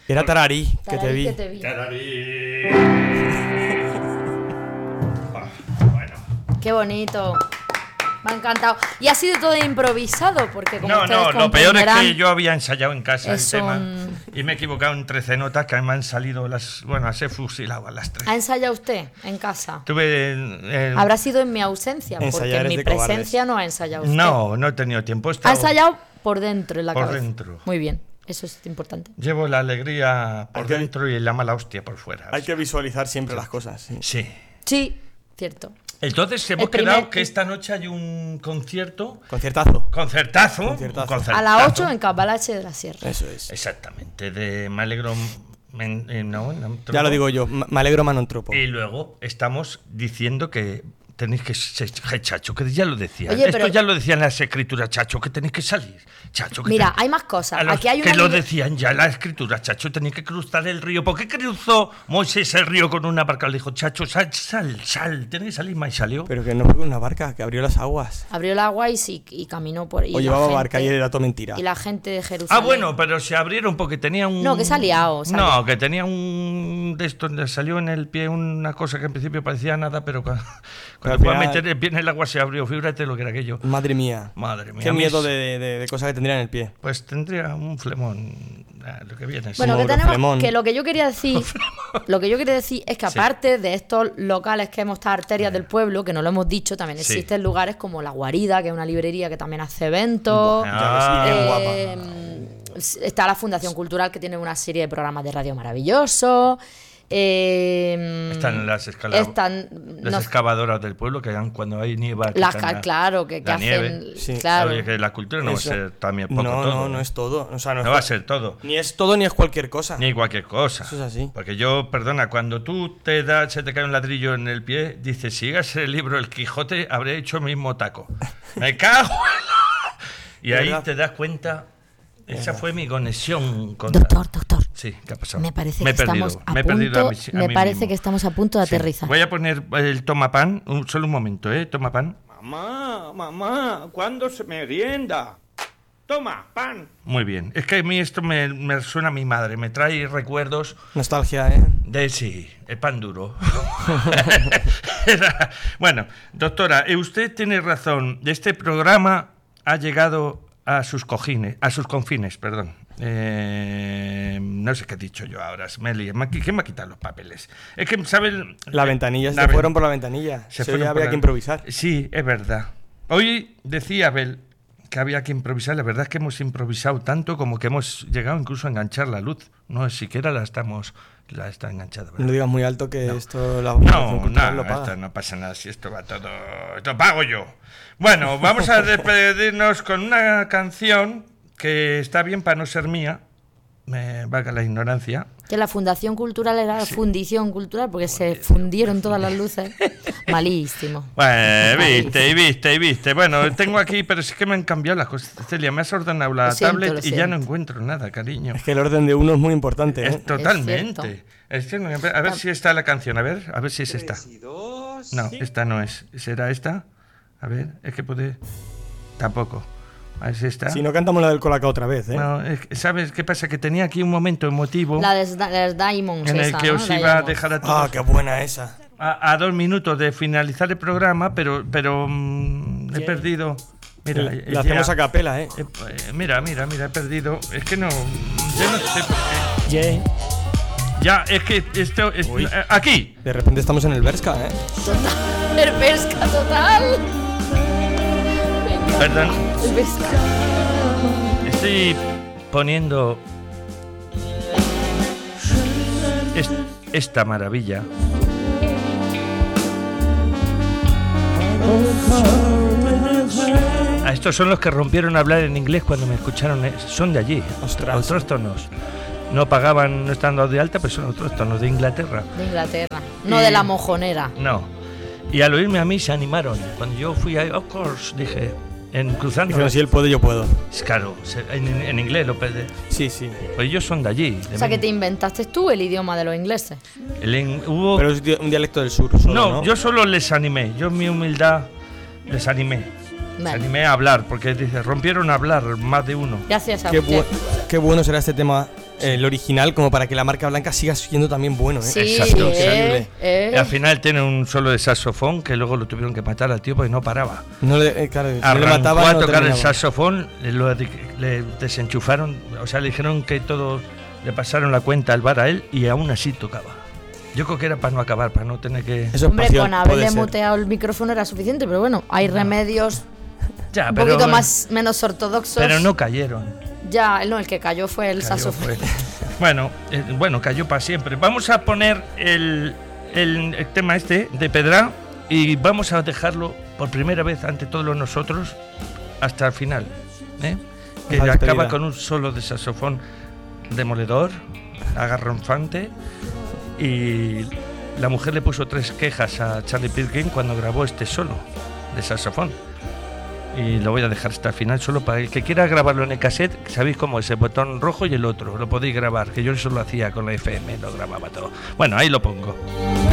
Era Tararí, que te vi. Tararí. Bueno. Qué bonito. Me ha encantado. Y ha sido todo improvisado, porque como ustedes lo peor es que comprenderán, yo había ensayado en casa el tema un- y me he equivocado en 13 notas que me han salido las he fusilado a las 3. ¿Ha ensayado usted en casa? Tuve Habrá sido en mi ausencia, porque Ensayar en es mi de cobardes. presencia no ha ensayado usted. no he tenido tiempo. Ha ensayado por dentro, en la Por cabeza. dentro. Muy bien, eso es importante. Llevo la alegría por Hay que- dentro y la mala hostia por fuera. Hay que visualizar siempre las cosas. Sí. Sí. Sí, cierto. Entonces hemos El primer- quedado que esta noche hay un concierto. Concertazo. Concertazo. Concertazo. A las 8 en Cambalache de la Sierra. Eso es. Exactamente. De Me alegro. Ya lo digo yo. Me alegro, Manontropo. Y luego estamos diciendo que tenéis que ser Chacho, que ya lo decía. Oye, Esto pero- ya lo decían las escrituras, Chacho, que tenéis que salir. Chacho, que Mira, ten- hay más cosas. a los Aquí hay que una lo libre- decían ya las escrituras, Chacho, tenéis que cruzar el río. ¿Por qué cruzó Moisés el río con una barca? Le dijo, Chacho, sal, tenéis que salir más y salió. Pero que no fue con una barca, que abrió las aguas. Abrió el agua y, sí, y caminó por ahí. O llevaba barca y era todo mentira. Y la gente de Jerusalén. Ah, bueno, pero se abrieron porque tenía un... No, que se ha liado, se ha liado. No, que tenía un... De esto, donde salió en el pie una cosa que en principio parecía nada, pero cuando al fue a final- meter el pie en el agua se abrió. Fíjate lo que era aquello. Madre mía. Madre mía. Qué a mí miedo es- de cosas que tendría en el pie. Pues tendría un flemón, lo que viene. Bueno, que Como tenemos Flemón. que lo que yo quería decir, es que Sí. aparte de estos locales que hemos estado arterias del pueblo, que no lo hemos dicho, también Sí. existen lugares como La Guarida, que es una librería que también hace eventos. Ah, bien guapa. Está la Fundación Cultural, que tiene una serie de programas de radio maravillosos. Están las están las no- excavadoras del pueblo que dan cuando hay nieva. las quitan claro, que la hacen. nieve. Sí. Claro. Oye, que la cultura no Eso. va a ser también poco No, todo. no es todo. O sea, No va a ser todo. Ni es todo ni es cualquier cosa. Ni cualquier cosa. Eso es así. Porque yo, perdona, cuando tú se te cae un ladrillo en el pie, dices, si sigas el libro El Quijote, habré hecho el mismo taco. ¡Me cago! Y ¿De ahí verdad? te das cuenta. Esa fue mi conexión con... Doctor. Sí, ¿qué ha pasado? Me parece Me que he perdido, estamos a me he perdido punto. a Me mí parece mismo. que estamos a punto de Sí. aterrizar. Voy a poner el toma pan, solo un momento, toma pan. Mamá, ¿cuándo se merienda? Toma, pan. Muy bien, es que a mí esto me suena a mi madre, me trae recuerdos Nostalgia, ¿eh? de sí, el pan duro. Bueno, doctora, usted tiene razón, este programa ha llegado a sus confines, perdón. No sé qué he dicho yo ahora, ¿quién me ha quitado los papeles? Es que, ¿saben? La ventanilla, La se ven- fueron por la ventanilla. Se Se fueron ya por había la- que improvisar. Sí, es verdad. Hoy decía Abel que había que improvisar. La verdad es que hemos improvisado tanto como que hemos llegado incluso a enganchar la luz. No siquiera la está enganchada. ¿verdad? No digas muy alto que esto la No, Fundación Cultural lo paga. esto no pasa nada. Si esto va todo... Esto pago yo. Bueno, vamos a despedirnos con una canción que está bien para no ser mía. Me valga la ignorancia. Que la Fundación Cultural era la Fundición Cultural, porque se fundieron todas las luces. Malísimo. Bueno, viste. Bueno, tengo aquí, pero es que me han cambiado las cosas. Celia, me has ordenado la Lo siento, tablet lo y ya no siento. encuentro nada, cariño. Es que el orden de uno es muy importante, ¿eh? Es totalmente. Es que a ver si está la canción, a ver si es esta. 3 y 2. No, esta no es. ¿Será esta? A ver, es que puede... Tampoco. A ver si está. Si no cantamos la del Colacao otra vez, ¿eh? No, ¿sabes qué pasa? Que tenía aquí un momento emotivo La de Diamonds. en el esa, que ¿no? os iba a Diamonds. dejar a Ah, todos qué buena esa. a 2 minutos de finalizar el programa, pero he perdido... Mira, La hacemos a capela, ¿eh? Mira, he perdido. Es que no... Yo no sé por qué. Yeah. Ya, es que esto... Uy. Aquí. De repente estamos en el Berska, ¿eh? Total. El Vesca total. Venga, Perdón. el Vesca. Estoy poniendo esta maravilla. A estos son los que rompieron a hablar en inglés cuando me escucharon. Son de allí, Ostras. autóctonos. No pagaban, no estando de alta, pero son autóctonos de Inglaterra. De Inglaterra. No de la mojonera. No. Y al oírme a mí se animaron. Cuando yo fui a Of Course, dije, cruzando... Dijeron, si él puede, yo puedo. Es claro, en inglés lo pedí. Sí, sí. Pues ellos son de allí. de O sea, que Maine. te inventaste tú el idioma de los ingleses. Hubo... Pero es un dialecto del sur solo, no, ¿no? yo solo les animé. Yo en mi humildad les animé. Les Vale. animé a hablar, porque dice, rompieron a hablar más de uno. Gracias a Qué, usted. qué bueno será este tema el original como para que la marca blanca siga siendo también bueno, ¿eh? Sí, Exacto, Al final tiene un solo de saxofón que luego lo tuvieron que matar al tío porque no paraba. No le, claro, si no le Arrancó mataban, a no tocar el terminaba. saxofón, le desenchufaron, o sea, le dijeron que todo, le pasaron la cuenta al bar a él y aún así tocaba. Yo creo que era para no acabar, para no tener que... Eso es Hombre, pasión, con haberle puede ser. muteado el micrófono era suficiente, pero bueno, hay remedios Ya, un pero, poquito menos ortodoxos. pero no cayeron. Ya, no, el que cayó fue el Cayó, saxofón. fue. Bueno, cayó para siempre. Vamos a poner el tema este de Pedra y vamos a dejarlo por primera vez ante todos nosotros hasta el final, ¿eh? Que Ojalá acaba despedida. con un solo de saxofón demoledor, agarronfante, y la mujer le puso 3 quejas a Charlie Pilgrim cuando grabó este solo de saxofón. Y lo voy a dejar hasta el final solo para el que quiera grabarlo en el cassette. Sabéis cómo es el botón rojo y el otro, lo podéis grabar, que yo eso lo hacía con la FM, lo grababa todo. Bueno, ahí lo pongo.